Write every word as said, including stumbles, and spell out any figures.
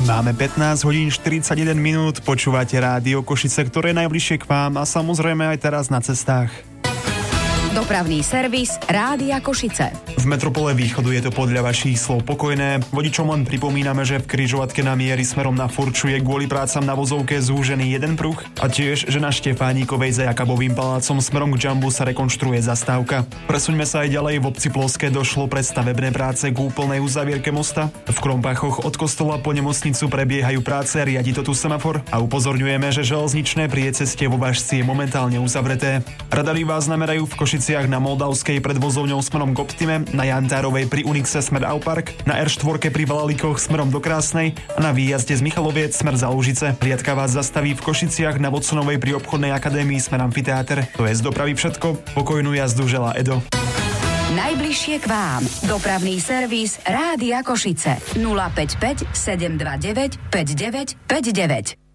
Máme pätnásť hodín štyridsaťjeden minút, počúvate Rádio Košice, ktoré je najbližšie k vám a samozrejme aj teraz na cestách. Dopravný servis Rádia Košice. V metropole Východu je to podľa vašich slov pokojné. Vodičom len pripomíname, že v križovatke na Miery smerom na Furču je kvôli prácam na vozovke zúžený jeden pruh a tiež, že na Štefánikovej za Jakabovým palácom smerom k Džambu sa rekonštruuje zastávka. Presuňme sa aj ďalej. V obci Ploské došlo pre stavebné práce k úplnej uzavierke mosta. V Krompachoch od kostola po nemocnicu prebiehajú práce, riadi to tu semafor a upozorňujeme, že železničné priecestie vo Važci je momentálne uzavreté. Radari vás namerajú v Košiciach na Moldavskej pred vozovňou smerom k Optime, na Jantárovej pri Unixe smer Aupark, na er štyri pri Valalikoch smerom do Krásnej a na výjazde z Michaloviec smer za Lužice. Riadka vás zastaví v Košiciach na Vodsonovej pri obchodnej akadémii smer Amfiteáter. To je z dopravy všetko. Pokojnú jazdu želá Edo. Najbližšie k vám. Dopravný servis Rádia Košice. nula päť päť sedem dva deväť päť deväť päť deväť.